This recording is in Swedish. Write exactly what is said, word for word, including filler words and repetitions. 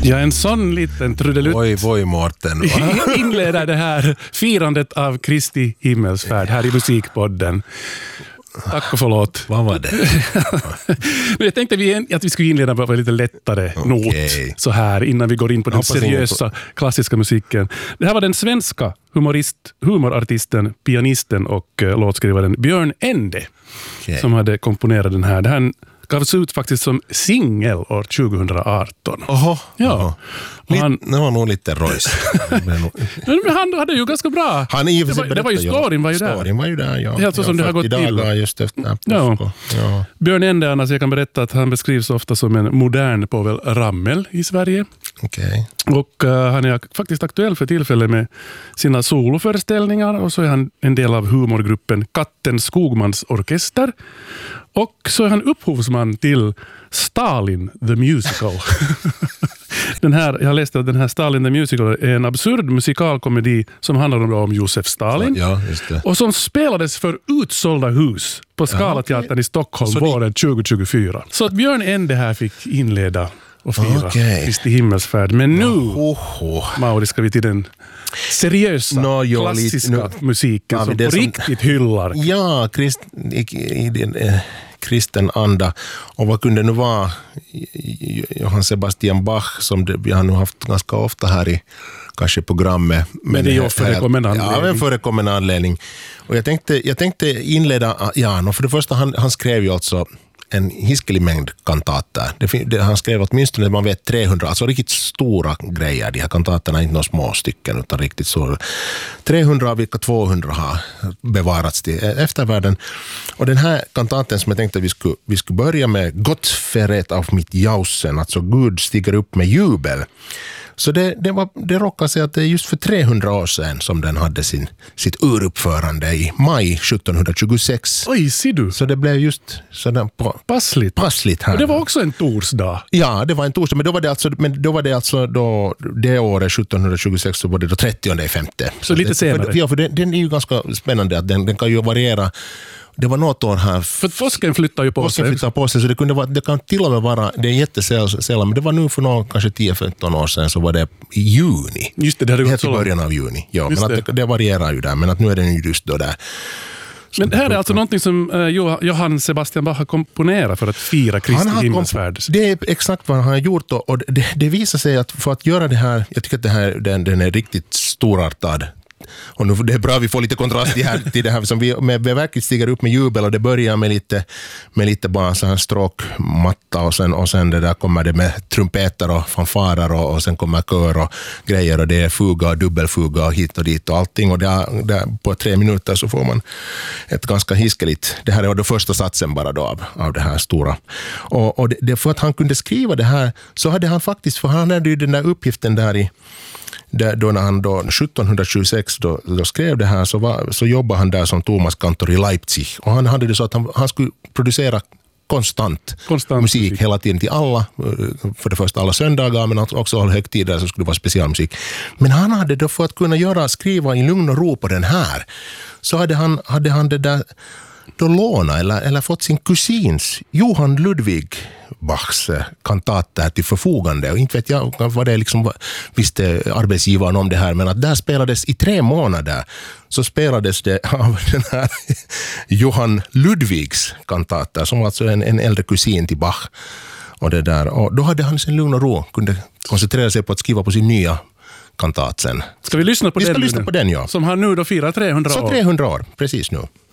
Ja, en sån liten trudelutt. Oj, voi Mårten. Inleder det här firandet av Kristi himmelsfärd här i Musikpodden. Tack och förlåt. Vad var det? Men jag tänkte vi, att vi skulle inleda på en lite lättare okay. not så här innan vi går in på den seriösa på... klassiska musiken. Det här var den svenska humorist, humorartisten, pianisten och uh, låtskrivaren Björn Ende okay. som hade komponerat den här. Det här gavs ut faktiskt som singel år tjugohundraarton. Oho, ja. Oho. Lite, han, det var nog lite rojs. Men han hade ju ganska bra. Han är det, var, det var ju storyn var ju där. Storyn var ju där, ja. Helt så som det har gått till. Just efter ja. Ja. Björn Ende, annars jag kan berätta att han beskrivs ofta som en modern Povel Ramel i Sverige. Okej. Okay. Och uh, han är faktiskt aktuell för tillfället med sina soloföreställningar och så är han en del av humorgruppen Katten Skogmans orkester. Och så är han upphovsman till Stalin the Musical. den här, jag läste att den här Stalin the Musical är en absurd musikalkomedi som handlar om, om Josef Stalin. Ja, just det. Och som spelades för utsålda hus på Scalateatern ja, okay. i Stockholm så våren det... tjugo tjugofyra. Så att Björn Ende här fick inleda och fira okay. Kristi himmelsfärd. Men nu, oh, oh. Mauri, ska vi till den seriösa, no, jo, klassiska nu, musiken som på som, riktigt hyllar. Ja, krist, i, i den eh, kristen anda. Och vad kunde nu vara Johann Sebastian Bach som det, vi har nu haft ganska ofta här i kanske programmet. Men, men det är ju förekommande anledning. Ja, en förekommande anledning. Och jag tänkte, jag tänkte inleda, ja, no, för det första han, han skrev ju alltså en hiskelig mängd kantater. Det, det, han skrev åtminstone, man vet, trehundra, alltså riktigt stora grejer. De här kantaterna är inte några små stycken, utan riktigt stora. trehundra av vilka tvåhundra har bevarats till eftervärlden. Och den här kantaten som jag tänkte att vi skulle, vi skulle börja med, Gott förrätt av mitt jausen, alltså Gud stiger upp med jubel. Så det, det, var, det råkade sig att det är just för trehundra år sedan som den hade sin, sitt uruppförande i maj sjuttonhundratjugosex. Oj, ser du? Så det blev just sådär på, passligt. passligt här. Och det var också en torsdag. Ja, det var en torsdag, men då var det alltså, men då var det alltså då, det året sjuttonhundratjugosex så var det då trettionde i femte. Så, så lite det, senare. För, ja, för den, den är ju ganska spännande att den, den kan ju variera. Det var något år här. För påsken flyttar ju på påsken sig. Flyttar på sig så det, kunde vara, det kan till och med vara, det är jättesällan, men det var nu för någon, kanske tio femton år sedan så var det i juni. Just det, det hade gått så långt. I början av juni. Ja, men det. Att det, det varierar ju där, men att nu är det just då där. Så men det här är alltså någonting som uh, Johann Sebastian Bach har komponerat för att fira Kristi himmelsfärd. Det är exakt vad han har gjort och det, det visar sig att för att göra det här, jag tycker att det här, den, den är riktigt storartad. Och nu det är bra vi får lite kontrast till, här, till det här som vi med, med verkligt stiger upp med jubel och det börjar med lite, med lite bara så här stråkmatta och sen, och sen det där kommer det med trumpeter och fanfarer och, och sen kommer kör och grejer och det är fuga och dubbelfuga och hit och dit och allting och där, där på tre minuter så får man ett ganska hiskeligt, det här är då första satsen bara då av, av det här stora och, och det, det för att han kunde skriva det här så hade han faktiskt, för han hade ju den där uppgiften där i Där, då när han då sjuttonhundratjugosex då, då skrev det här så, var, så jobbade han där som Thomaskantor i Leipzig och han hade det så att han, han skulle producera konstant, konstant musik, musik hela tiden till alla, för det första alla söndagar men också alla högtider så skulle det vara specialmusik. Men han hade då för att kunna göra, skriva i lugn och ro på den här så hade han, hade han det där då låna eller, eller fått sin kusins Johann Ludwig Bachs kantater till förfogande och inte vet jag vad det liksom visste arbetsgivaren om det här men att där spelades i tre månader så spelades det av den här Johann Ludwigs kantater som var alltså en, en äldre kusin till Bach och det där och då hade han sin lugn och ro kunde koncentrera sig på att skriva på sin nya kantat sen. Ska vi lyssna på vi den? Vi ska lyssna på den, ja. Som har nu då firat trehundra år. Så trehundra år, precis nu.